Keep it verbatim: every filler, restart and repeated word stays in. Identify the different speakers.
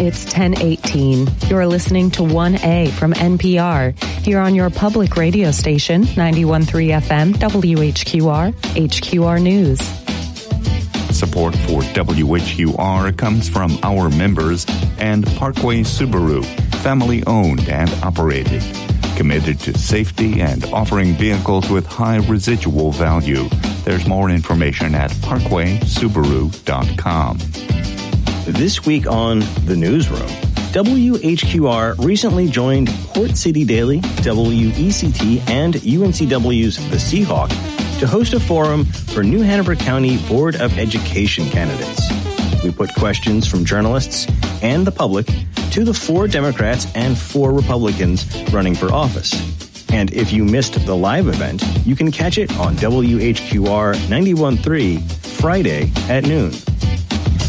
Speaker 1: It's ten eighteen. You're listening to one A from N P R, here on your public radio station, ninety-one point three F M, W H Q R, H Q R News.
Speaker 2: Support for W H Q R comes from our members and Parkway Subaru, family owned and operated. Committed to safety and offering vehicles with high residual value. There's more information at parkway subaru dot com.
Speaker 3: This week on The Newsroom, W H Q R recently joined Port City Daily, W E C T, and U N C W's The Seahawk to host a forum for New Hanover County Board of Education candidates. We put questions from journalists and the public to the four Democrats and four Republicans running for office. And if you missed the live event, you can catch it on W H Q R ninety-one point three Friday at noon.